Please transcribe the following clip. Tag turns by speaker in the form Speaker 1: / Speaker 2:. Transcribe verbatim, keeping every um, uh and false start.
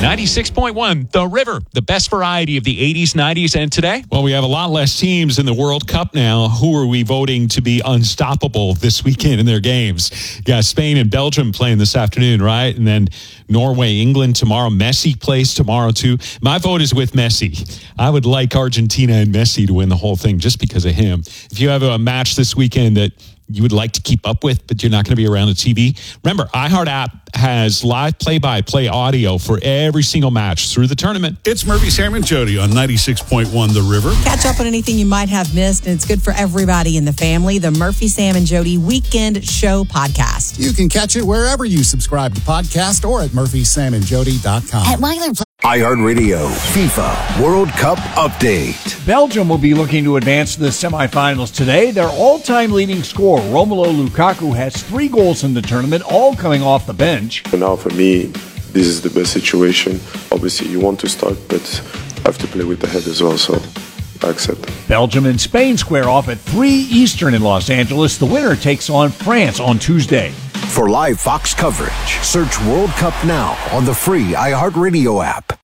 Speaker 1: ninety-six point one, The River, the best variety of the eighties, nineties, and today.
Speaker 2: Well, we have a lot less teams in the World Cup now. Who are we voting to be unstoppable this weekend in their games? You got Spain and Belgium playing this afternoon, right? And then Norway, England tomorrow. Messi plays tomorrow, too. My vote is with Messi. I would like Argentina and Messi to win the whole thing just because of him. If you have a match this weekend that you would like to keep up with, but you're not going to be around the T V. Remember, iHeart app has live play-by-play audio for every single match through the tournament.
Speaker 3: It's Murphy, Sam, and Jody on ninety-six point one The River.
Speaker 4: Catch up on anything you might have missed, and it's good for everybody in the family. The Murphy, Sam, and Jody Weekend Show podcast.
Speaker 5: You can catch it wherever you subscribe to podcast or at murphy sam and jody dot com.
Speaker 6: At Weiler iHeartRadio FIFA World Cup update.
Speaker 7: Belgium will be looking to advance to the semifinals today. Their all-time leading scorer, Romelu Lukaku, has three goals in the tournament, all coming off the bench.
Speaker 8: Now for me, this is the best situation. Obviously, you want to start, but I have to play with the head as well, so I accept.
Speaker 7: Belgium and Spain square off at three Eastern in Los Angeles. The winner takes on France on Tuesday.
Speaker 6: For live Fox coverage, search World Cup now on the free iHeartRadio app.